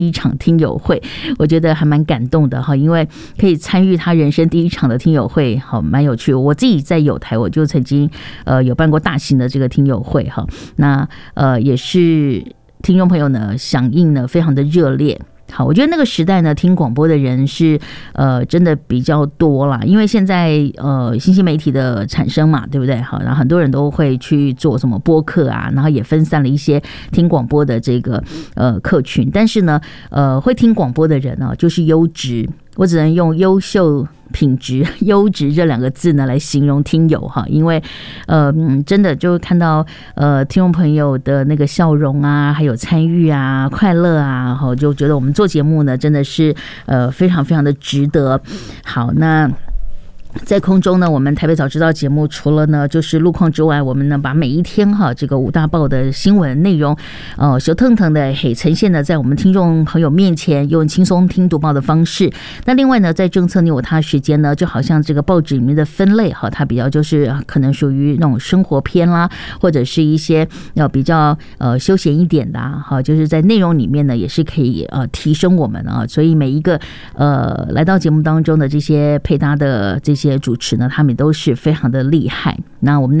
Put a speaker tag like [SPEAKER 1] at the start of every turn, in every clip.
[SPEAKER 1] 一场听友会，我觉得还蛮感动的哈，因为可以参与他人生第一场的听友会，好，蛮有趣的。我自己在友台，我就曾经有办过大型的这个听友会哈，那也是听众朋友呢响应呢非常的热烈。好，我觉得那个时代呢，听广播的人是真的比较多啦，因为现在新兴媒体的产生嘛，对不对？好，然后很多人都会去做什么播客啊，然后也分散了一些听广播的这个客群，但是呢，会听广播的人呢，就是优质，我只能用优秀品质、优质这两个字呢来形容听友哈，因为真的就看到听众朋友的那个笑容啊，还有参与啊、快乐啊，哈，就觉得我们做节目呢真的是非常非常的值得。好，那在空中呢，我们台北早知道节目除了呢就是路况之外，我们呢把每一天哈这个五大报的新闻内容小腾腾的呈现呢在我们听众朋友面前，用轻松听读报的方式。那另外呢，在政策你我他时间呢，就好像这个报纸里面的分类哈，它比较就是可能属于那种生活篇啦，或者是一些比较休闲一点的哈，就是在内容里面呢也是可以提升我们啊，所以每一个来到节目当中的这些配搭的这些主持呢，他们都是非常的厉害。那我们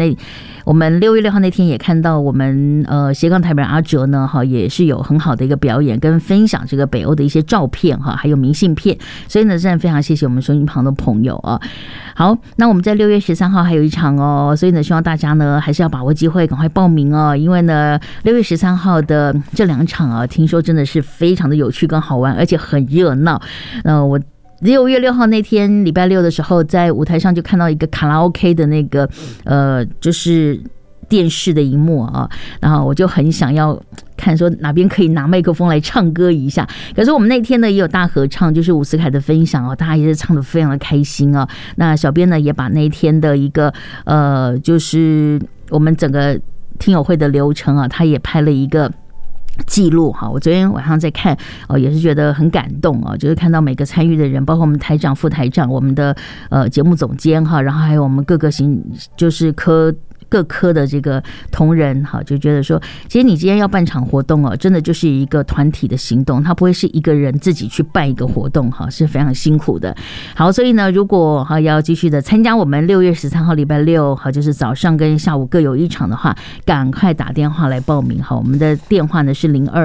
[SPEAKER 1] 6月6号那天也看到我们斜杠台北人阿哲呢哈，也是有很好的一个表演跟分享这个北欧的一些照片哈，还有明信片。所以呢，真的非常谢谢我们收音旁的朋友啊。好，那我们在6月13号还有一场哦，所以呢，希望大家呢还是要把握机会，赶快报名哦，因为呢6月13号的这2场啊，听说真的是非常的有趣跟好玩，而且很热闹。我6月6号那天礼拜六的时候，在舞台上就看到一个卡拉 OK 的那个就是电视的荧幕啊，然后我就很想要看说哪边可以拿麦克风来唱歌一下。可是我们那天呢也有大合唱，就是伍思凯的分享哦，大家也是唱得非常的开心啊。那小编呢也把那一天的一个就是我们整个听友会的流程啊，他也拍了一个记录哈，我昨天晚上在看也是觉得很感动啊，就是看到每个参与的人，包括我们台长、副台长，我们的节目总监哈，然后还有我们各个就是各科的这个同仁哈，就觉得说，其实你今天要办场活动哦，真的就是一个团体的行动，它不会是一个人自己去办一个活动哈，是非常辛苦的。好，所以呢，如果要继续的参加我们6月13号礼拜六哈，就是早上跟下午各有一场的话，赶快打电话来报名哈。我们的电话呢是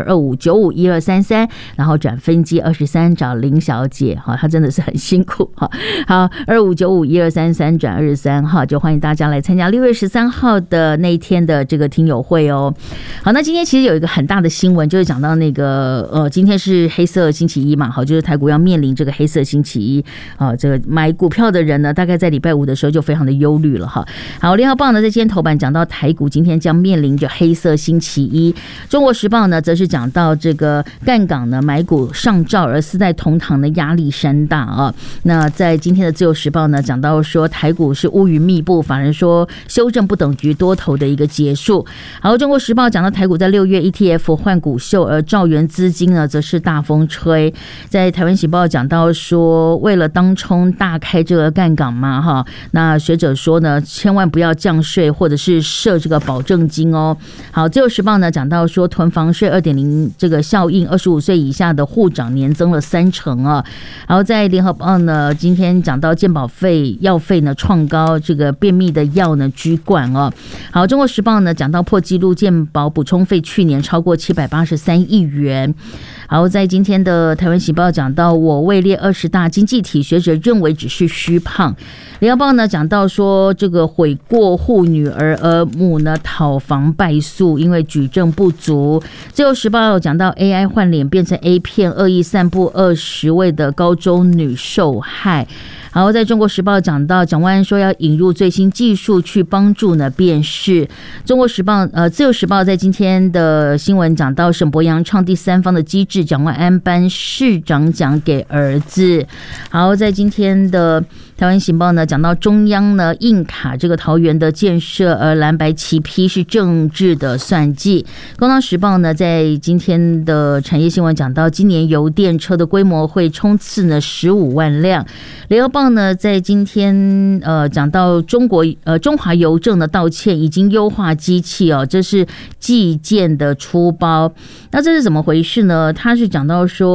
[SPEAKER 1] 0225951233，然后转分机23找林小姐哈，她真的是很辛苦哈。好，25951233转23哈，就欢迎大家来参加6月13号的那一天的这个听友会哦。好，那今天其实有一个很大的新闻，就是讲到那个今天是黑色星期一嘛，好，就是台股要面临这个黑色星期一啊，这个买股票的人呢，大概在礼拜五的时候就非常的忧虑了哈。好，联合报呢在今天头版讲到台股今天将面临着黑色星期一，中国时报呢则是讲到这个赣港呢买股上兆，而四代同堂的压力山大啊。那在今天的自由时报呢讲到说台股是乌云密布，法人说修正不等于多头的一个结束。好，中国时报讲到台股在6月 ETF 换股秀，而兆元资金呢则是大风吹。在台湾时报讲到说，为了当冲大开这个赣港嘛哈，那学者说呢，千万不要降税或者是设这个保证金哦。好，自由时报呢讲到说，囤房税 2.0 这个效应，25岁以下的户长年增了30%啊。然后在联合报呢今天讲到健保费药费呢创高，这个便秘的药呢居冠哦。好，中国时报呢讲到破纪录健保补充费去年超过783亿元。好，在今天的台湾时报讲到，我位列20大经济体，学者认为只是虚胖。联合报呢讲到说，这个悔过户女儿，而母呢讨房败诉，因为举证不足。自由时报讲到 AI 换脸变成 A 片，恶意散布20位的高中女受害。然后在中国时报讲到，蒋万安说要引入最新技术去帮助呢辨识。中国时报自由时报在今天的新闻讲到，沈伯洋创第三方的机制，蒋万安颁市长奖给儿子。好，在今天的台湾行报呢讲到，中央呢硬卡这个桃园的建设，而蓝白齐批是政治的算计。工商时报呢在今天的产业新闻讲到，今年油电车的规模会冲刺呢15万辆。联合报报呢，在今天讲到中华邮政的道歉已经优化机器哦，这是寄件的出包。那这是怎么回事呢？他是讲到说